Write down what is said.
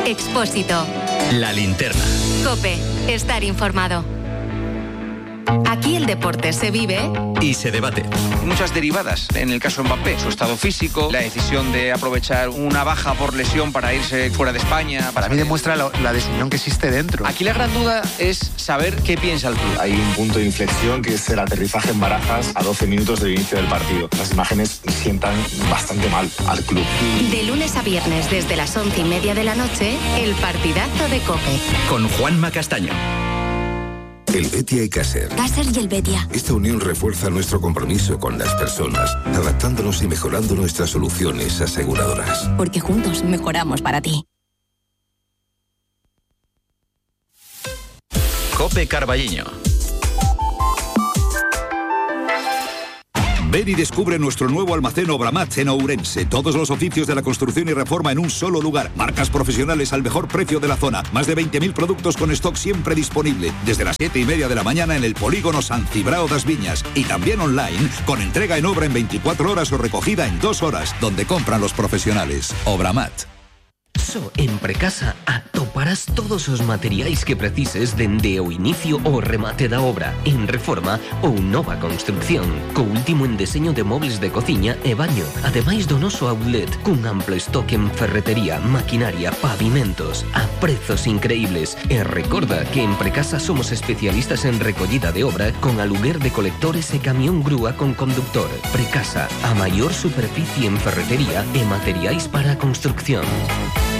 Expósito. La Linterna. COPE. Estar informado. Aquí el deporte se vive y se debate. Muchas derivadas. En el caso de Mbappé, su estado físico, la decisión de aprovechar una baja por lesión para irse fuera de España. Para mí demuestra la desunión que existe dentro. Aquí la gran duda es saber qué piensa el club. Hay un punto de inflexión que es el aterrizaje en Barajas a 12 minutos del inicio del partido. Las imágenes sientan bastante mal al club. De lunes a viernes desde las 11:30 de la noche, el partidazo de COPE. Con Juanma Castaño. El Betia y Caser. Caser y el Betia. Esta unión refuerza nuestro compromiso con las personas, adaptándonos y mejorando nuestras soluciones aseguradoras. Porque juntos mejoramos para ti. COPE Carballiño. Ven y descubre nuestro nuevo almacén Obramat en Ourense. Todos los oficios de la construcción y reforma en un solo lugar. Marcas profesionales al mejor precio de la zona. Más de 20.000 productos con stock siempre disponible. Desde las 7:30 de la mañana en el polígono San Cibrao das Viñas. Y también online, con entrega en obra en 24 horas o recogida en 2 horas, donde compran los profesionales. Obramat. En Precasa atoparás todos os materiais que precises dende o inicio o remate da obra, en reforma ou nova construcción, co último en deseño de mobles de cociña e baño, ademais do noso outlet, cun amplo stock en ferretería, maquinaria, pavimentos, a prezos increíbles. E recorda que en Precasa somos especialistas en recollida de obra con aluguer de colectores e camión grúa con conductor. Precasa, a maior superficie en ferretería e materiais para a construcción.